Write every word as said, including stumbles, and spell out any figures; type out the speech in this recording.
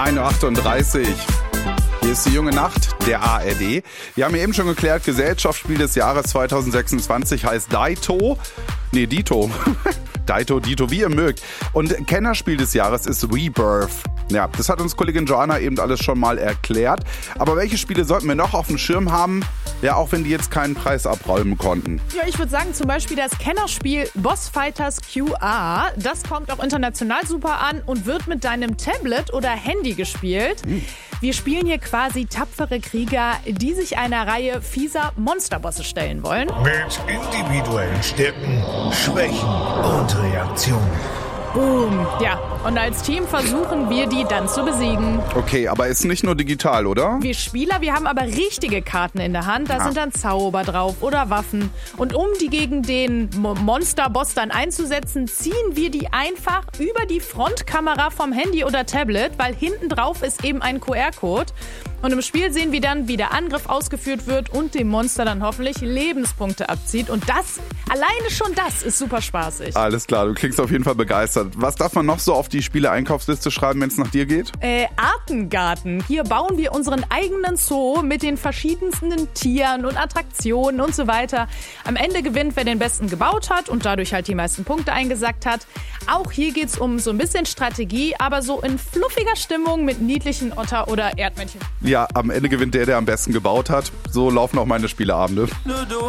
ein Uhr achtunddreißig. Hier ist die junge Nacht, der A R D. Wir haben ja eben schon geklärt, Gesellschaftsspiel des Jahres zwanzig sechsundzwanzig heißt Daito. Nee, Dito. Daito, Dito, wie ihr mögt. Und Kennerspiel des Jahres ist Rebirth. Ja, das hat uns Kollegin Joanna eben alles schon mal erklärt. Aber welche Spiele sollten wir noch auf dem Schirm haben? Ja, auch wenn die jetzt keinen Preis abräumen konnten. Ja, ich würde sagen zum Beispiel das Kennerspiel Boss Fighters Q R. Das kommt auch international super an und wird mit deinem Tablet oder Handy gespielt. Hm. Wir spielen hier quasi tapfere Krieger, die sich einer Reihe fieser Monsterbosse stellen wollen. Mit individuellen Stärken, Schwächen und Reaktionen. Boom. Ja, und als Team versuchen wir, die dann zu besiegen. Okay, aber ist nicht nur digital, oder? Wir Spieler, wir haben aber richtige Karten in der Hand. Da ah. sind dann Zauber drauf oder Waffen. Und um die gegen den Monsterboss dann einzusetzen, ziehen wir die einfach über die Frontkamera vom Handy oder Tablet, weil hinten drauf ist eben ein Q R-Code. Und im Spiel sehen wir dann, wie der Angriff ausgeführt wird und dem Monster dann hoffentlich Lebenspunkte abzieht. Und das, alleine schon das, ist super spaßig. Alles klar, du klingst auf jeden Fall begeistert. Was darf man noch so auf die Spiele-Einkaufsliste schreiben, wenn es nach dir geht? Äh, Artengarten. Hier bauen wir unseren eigenen Zoo mit den verschiedensten Tieren und Attraktionen und so weiter. Am Ende gewinnt, wer den besten gebaut hat und dadurch halt die meisten Punkte eingesackt hat. Auch hier geht's um so ein bisschen Strategie, aber so in fluffiger Stimmung mit niedlichen Otter- oder Erdmännchen. Ja, am Ende gewinnt der, der am besten gebaut hat. So laufen auch meine Spieleabende.